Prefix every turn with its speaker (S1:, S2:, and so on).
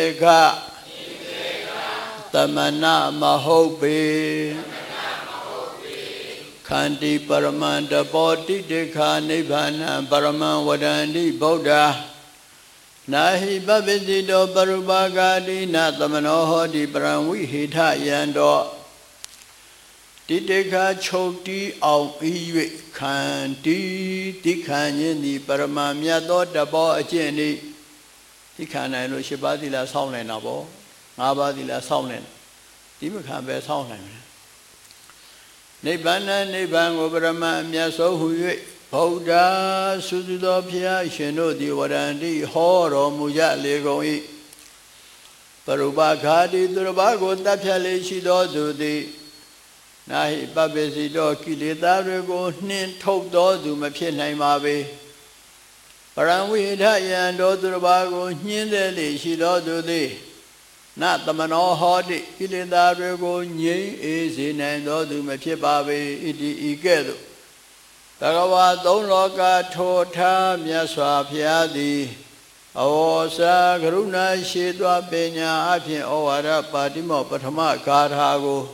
S1: ကသမဏမဟုတ်ပေခန္တီပရမန္တဘောတိတေခာနိဗ္ဗာနံပရမံဝဒန္တိဗုဒ္ဓနာဟိပပိစိတောပရုပါဂာတိနသမနောဟောတိပရံဝိဟိထယံတောတိတေခာချုပ်တီးအောင်ဤ၍ခန္တီတိခံခြင်းသည်ပရမံမြတ်သောတဘောအကျင့်ဤတိခံနိုင်လို့၈ပါးသီလဆောင်းနိုင်တာပေါ့၅ပါးသီလဆောင်းနိုင်ဒီမခံပဲဆောင်းနိုင်တယ်နိဗ္ဗာန်နိဗ္ဗာန်ကိုပရမအမြတ်ဆုံးဟု၍ဗုဒ္ဓသုတသောဖျားရှင်တို့သည်ဝရန္တိဟောတော်မူကြလေကုန်၏ပရုပခာတိသူတစ်ပါးကိုတပ်ဖြတ်လေရှိသောသူသည်နာဟိပပိစိတောကိလေသာတွေကိုနှင်ထုတ်သောသူမဖြစ်နိုင်ပါပေပရံဝိဟိထယံတော်သူတစ်ပါးကိုညှင်းသေးလေရှိသောသူသည်နသမနောဟောတိကိလေသာတွေကိုငြိမ်းအေးစေနိုင်သောသူမဖြစ်ပါပေဣတိဤကဲ့သို့ဘဂဝါသုံးလောကထိုထားမြတ်စွာဘုရားသည်အဝေါစာကရုဏာရှိသောပညာအဖြင့်ဩဝါဒပါတိမောပထမဂါထာကို